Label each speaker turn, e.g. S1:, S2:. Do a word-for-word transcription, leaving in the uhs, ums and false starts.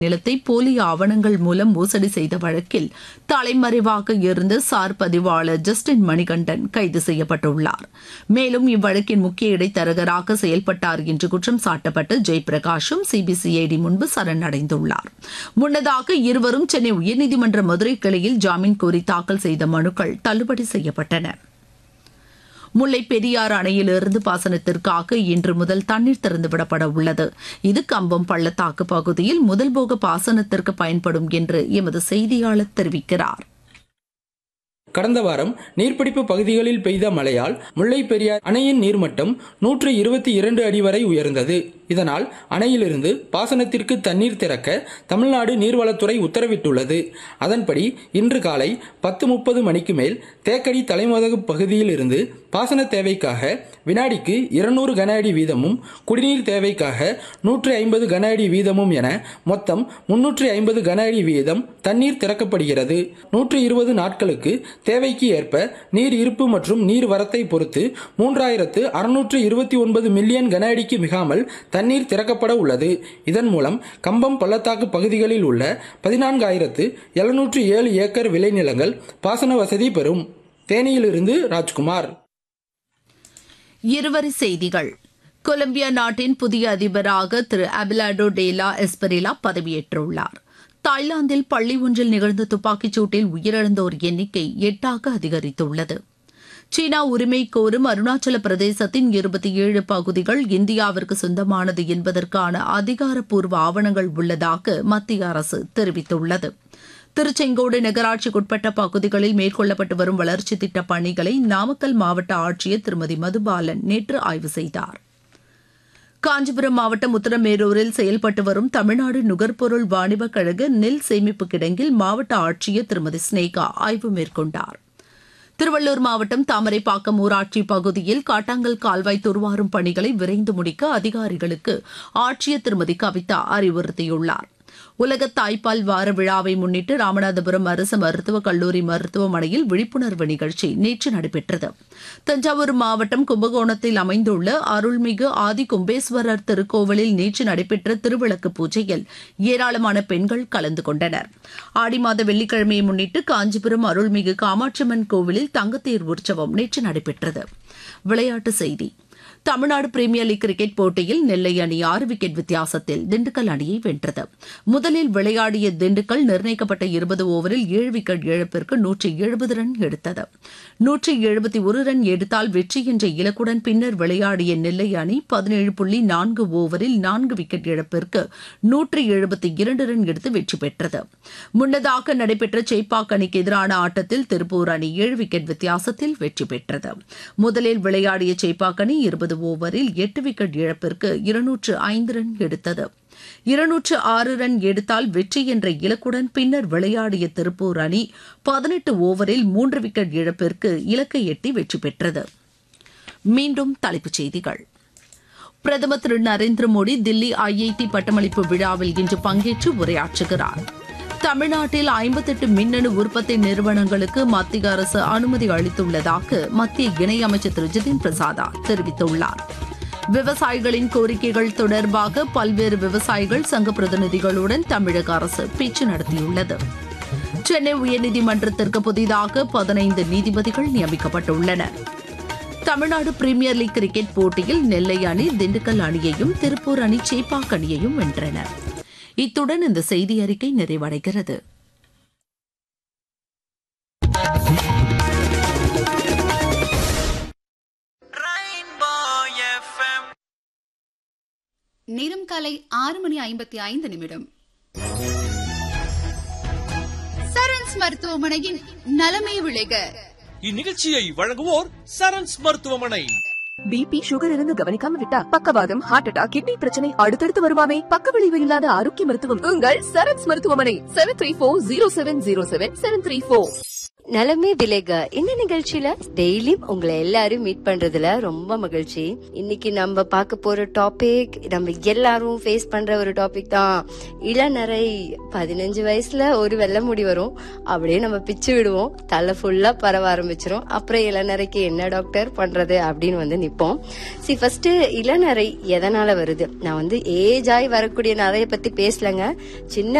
S1: நிலத்தை போலி ஆவணங்கள் மூலம் மோசடி செய்த வழக்கில் தலைமறைவாக இருந்த சார் பதிவாளர் ஜஸ்டின் மணிகண்டன் கைது செய்யப்பட்டுள்ளார். மேலும் இவ்வழக்கின் முக்கிய இடைத்தரகராக செயல்பட்டார் என்று குற்றம் சாட்டப்பட்ட ஜெயபிரகாஷும் சிபிசிஐடி முன்பு சரணடைந்துள்ளார். முன்னதாக இருவரும் சென்னை உயர்நீதிமன்ற மதுரை கிளையில் ஜாமீன் கோரி தாக்கல் செய்த மனுக்கள் தள்ளுபடி செய்யப்பட்டன. முல்லை பெரியாறு அணையிலிருந்து பாசனத்திற்காக இன்று முதல் தண்ணீர் திறந்துவிடப்பட உள்ளது. இது கம்பம் பள்ளத்தாக்கு பகுதியில் முதல் போக பாசனத்திற்கு பயன்படும் என்று எமது செய்தியாளர் தெரிவிக்கிறார்.
S2: கடந்த வாரம் நீர்பிடிப்பு பகுதிகளில் பெய்த மழையால் முல்லை பெரியார் அணையின் நீர்மட்டம் நூற்று இருபத்தி இரண்டு அடி வரை உயர்ந்தது. இதனால் அணையிலிருந்து பாசனத்திற்கு தண்ணீர் திறக்க தமிழ்நாடு நீர்வளத்துறை உத்தரவிட்டுள்ளது. அதன்படி இன்று காலை பத்து முப்பது மணிக்கு மேல் தேக்கடி தலைமதகு பகுதியில் இருந்து பாசன தேவைக்காக வினாடிக்கு இருநூறு கன அடி வீதமும், குடிநீர் தேவைக்காக நூற்றி ஐம்பது கன அடி வீதமும் என மொத்தம் முன்னூற்றி ஐம்பது கன அடி வீதம் தண்ணீர் திறக்கப்படுகிறது. நூற்றி இருபது நாட்களுக்கு தேவைக்கு ஏற்ப நீர் இருப்பு மற்றும் நீர் வரத்தை பொறுத்து மூன்றாயிரத்து அறுநூற்று இருபத்தி ஒன்பது மில்லியன் கன அடிக்கு மிகாமல் தண்ணீர் திறக்கப்பட உள்ளது. இதன் மூலம் கம்பம் பள்ளத்தாக்கு பகுதிகளில் உள்ள பதினான்காயிரத்து எழுநூற்று ஏழு ஏக்கர் விளைநிலங்கள் பாசன வசதி பெறும். தேனியிலிருந்து ராஜ்குமார்.
S1: இருவரி செய்திகள். கொலம்பியா நாட்டின் புதிய அதிபராக திரு அபிலாடோ டேலா எஸ்பெரிலா பதவியேற்றுள்ளார். தாய்லாந்தில் பள்ளி ஒன்றில் நிகழ்ந்த துப்பாக்கிச் சூட்டில் உயிரிழந்தோர் எண்ணிக்கை எட்டாக அதிகரித்துள்ளது. சீனா உரிமை கோரும் அருணாச்சல பிரதேசத்தின் இருபத்தி ஏழு பகுதிகள் இந்தியாவிற்கு சொந்தமானது என்பதற்கான அதிகாரப்பூர்வ ஆவணங்கள் உள்ளதாக மத்திய அரசு தெரிவித்துள்ளது. திருச்செங்கோடு நகராட்சிக்குட்பட்ட பகுதிகளில் மேற்கொள்ளப்பட்டு வரும் வளர்ச்சித் திட்டப் பணிகளை நாமக்கல் மாவட்ட ஆட்சியர் திருமதி மதுபாலன் நேற்று ஆய்வு செய்தார். காஞ்சிபுரம் மாவட்டம் உத்தரமேரூரில் செயல்பட்டு வரும் தமிழ்நாடு நுகர்பொருள் வாணிபக் கழக நெல் சேமிப்பு கிடங்கில் மாவட்ட ஆட்சியர் திருமதி ஸ்னேகா ஆய்வு மேற்கொண்டார். திருவள்ளூர் மாவட்டம் தாமரைப்பாக்கம் ஊராட்சி பகுதியில் காட்டாங்கல் கால்வாய் துர்வாரும் பணிகளை விரைந்து முடிக்க அதிகாரிகளுக்கு ஆட்சியர் திருமதி கவிதா அறிவுறுத்தியுள்ளார். உலக தாய்ப்பால் வார விழாவை முன்னிட்டு ராமநாதபுரம் அரசு மருத்துவக் கல்லூரி மருத்துவமனையில் விழிப்புணர்வு நிகழ்ச்சி நேற்று நடைபெற்றது. தஞ்சாவூர் மாவட்டம் கும்பகோணத்தில் அமைந்துள்ள அருள்மிகு ஆதி கும்பேஸ்வரர் திருக்கோவிலில் நேற்று நடைபெற்ற திருவிளக்கு பூஜையில் ஏராளமான பெண்கள் கலந்து கொண்டனர். ஆடி மாத வெள்ளிக்கிழமையை முன்னிட்டு காஞ்சிபுரம் அருள்மிகு காமாட்சியம்மன் கோவிலில் தங்கத்தேர் உற்சவம் நேற்று நடைபெற்றது. விளையாட்டுச் செய்தி. தமிழ்நாடு பிரீமியர் லீக் கிரிக்கெட் போட்டியில் நெல்லை அணி ஆறு விக்கெட் வித்தியாசத்தில் திண்டுக்கல் அணியை வென்றது. முதலில் விளையாடிய திண்டுக்கல் நிர்ணயிக்கப்பட்ட இருபது ஓவரில் ஏழு விக்கெட் இழப்பிற்கு நூற்றி எழுபது ரன் எடுத்தது. நூற்றி எழுபத்தி ஒரு ரன் எடுத்தால் வெற்றி என்ற இலக்குடன் பின்னர் விளையாடிய நெல்லை அணி பதினேழு புள்ளி நான்கு ஓவரில் நான்கு விக்கெட் இழப்பிற்கு நூற்றி எழுபத்தி இரண்டு ரன் எடுத்து வெற்றி பெற்றது. முன்னதாக நடைபெற்ற சேப்பாக் அணிக்கு எதிரான ஆட்டத்தில் திருப்பூர் அணி ஏழு விக்கெட் வித்தியாசத்தில் வெற்றி பெற்றது. முதலில் விளையாடிய சேப்பாக் அணி இருபது ஓவரில் எட்டு விக்கெட் இழப்பிற்கு இருநூற்று ஐந்து ரன் எடுத்தது. இருநூற்று ஆறு ரன் எடுத்தால் வெற்றி என்ற இலக்குடன் பின்னர் விளையாடிய திருப்பூர் அணி பதினெட்டு ஓவரில் மூன்று விக்கெட் இழப்பிற்கு இலக்கை எட்டி வெற்றி பெற்றது. மீண்டும் தலைப்புச் செய்திகள். பிரதமர் திரு நரேந்திர மோடி தில்லி ஐஐடி பட்டமளிப்பு விழாவில் இன்று பங்கேற்று உரையாற்றுகிறார். தமிழ்நாட்டில் ஐம்பத்தெட்டு மின்னணு உற்பத்தி நிறுவனங்களுக்கு மத்திய அரசு அனுமதி அளித்துள்ளதாக மத்திய இணையமைச்சர் திரு ஜிதின் பிரசாதா தெரிவித்துள்ளார். விவசாயிகளின் கோரிக்கைகள் தொடர்பாக பல்வேறு விவசாயிகள் சங்க பிரதிநிதிகளுடன் தமிழக அரசு பேச்சு நடத்தியுள்ளது. சென்னை உயர்நீதிமன்றத்திற்கு புதிதாக பதினைந்து நீதிபதிகள் நியமிக்கப்பட்டுள்ளனர். தமிழ்நாடு பிரீமியர் லீக் கிரிக்கெட் போட்டியில் நெல்லை அணி திண்டுக்கல் அணியையும் திருப்பூர் அணி சேப்பாக் அணியையும் வென்றன. இத்துடன் இந்த செய்தி அறிக்கை நிறைவடைகிறது.
S3: நேரம் காலை ஆறு மணி ஐம்பத்தி ஐந்து நிமிடம். சரண்ஸ் மருத்துவமனையின் நலமே விளைக.
S4: இந்நிகழ்ச்சியை வழங்குவோர் சரண்ஸ் மருத்துவமனை.
S5: பிபி சுகர் இருந்து கவனிக்காம விட்டா பக்கவாதம், ஹார்ட் அட்டாக், கிட்னி பிரச்சனை அடுத்தடுத்து வருமாமே. பக்க விளைவு இல்லாத ஆரோக்கிய மருத்துவம் உங்கள் சரண்ஸ் மருத்துவமனை. Seven three four zero seven zero seven seven three four.
S6: நலமே விலேக இந்த நிகழ்ச்சியில டெய்லியும் உங்களை எல்லாரும் மீட் பண்றதுல ரொம்ப மகிழ்ச்சி. இன்னைக்கு நம்ம பார்க்க போற டாபிக் நம்ம எல்லாரும் ஃபேஸ் பண்ற ஒரு டாபிக் தான், இளநரை. பதினஞ்சு வயசுல ஒரு வெள்ளை முடி வரும், அப்படியே நம்ம பிச்சு விடுவோம், தலை ஃபுல்லா பரவ ஆரம்பிச்சிரும். அப்புறம் இளநரைக்கு என்ன டாக்டர் பண்றது அப்படின்னு வந்து நிப்போம். சி ஃபர்ஸ்ட் இளநரை எதனால வருது? நான் வந்து ஏஜ் ஆகி வரக்கூடிய நரையை பத்தி பேசலங்க. சின்ன